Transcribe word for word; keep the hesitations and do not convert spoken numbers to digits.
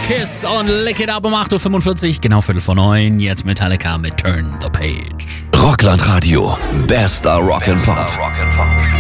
Kiss und Lick It Up um acht Uhr fünfundvierzig, genau Viertel vor neun. Jetzt Metallica mit Turn the Page. Rockland Radio, bester Rock and Pop.